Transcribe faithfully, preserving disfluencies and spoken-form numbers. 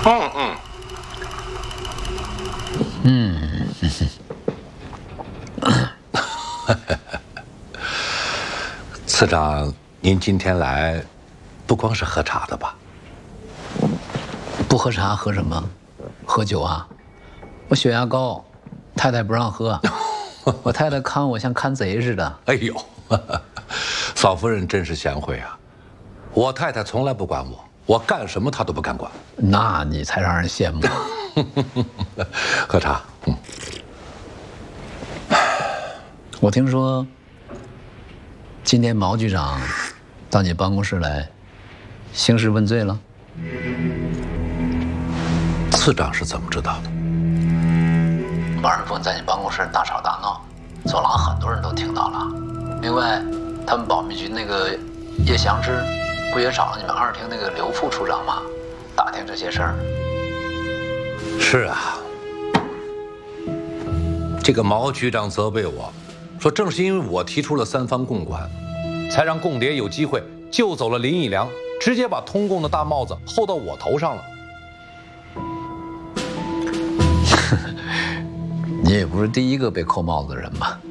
嗯嗯嗯，次长，您今天来，不光是喝茶的吧？ 不喝茶喝什么？喝酒啊！我血压高，太太不让喝，我太太看我像看贼似的。 哎呦，嫂夫人真是贤惠啊！我太太从来不管我，我干什么她都不敢管。 那你才让人羡慕。 喝茶，嗯。 我听说，今天毛局长到你办公室来，兴师问罪了。 次长是怎么知道的？ 王仁凤在你办公室大吵大闹，走廊很多人都听到了。另外，他们保密局那个叶祥之，不也找了你们二厅那个刘副处长吗？打听这些事儿。 是啊，这个毛局长责备我，说正是因为我提出了三方共管，才让共谍有机会救走了林义良，直接把通共的大帽子扣到我头上了。 你也不是第一个被扣帽子的人吧？